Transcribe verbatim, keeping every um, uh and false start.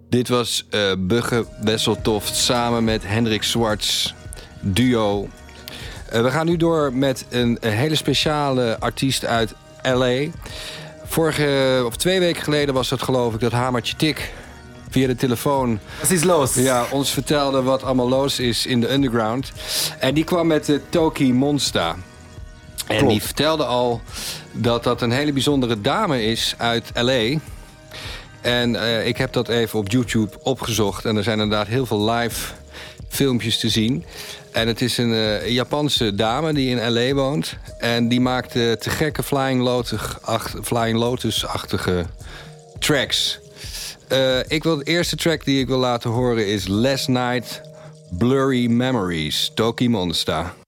Dit was uh, Bugge Wesseltoft samen met Hendrik Swarts, duo. Uh, we gaan nu door met een, een hele speciale artiest uit L A. Vorige, of twee weken geleden was het geloof ik dat Hamertje Tik via de telefoon... Wat is los? Ja, ons vertelde wat allemaal los is in de underground. En die kwam met de Toki Monsta. En Klopt. Die vertelde al dat dat een hele bijzondere dame is uit L A. En uh, ik heb dat even op YouTube opgezocht. En er zijn inderdaad heel veel live filmpjes te zien. En het is een uh, Japanse dame die in L A woont. En die maakt uh, te gekke Flying Lotus-achtige Flying Lotus-achtige tracks. Uh, ik wil, de eerste track die ik wil laten horen is Last Night Blurry Memories, Toki Monsta.